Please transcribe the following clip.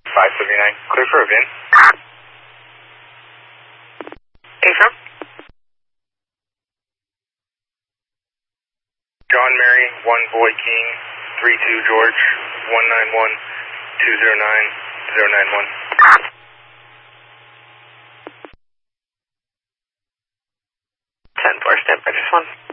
579, clear for a VIN. Affirm. John Mary, 1 Boy King, 32 George, 191 209 091. 10-4, stand by just one.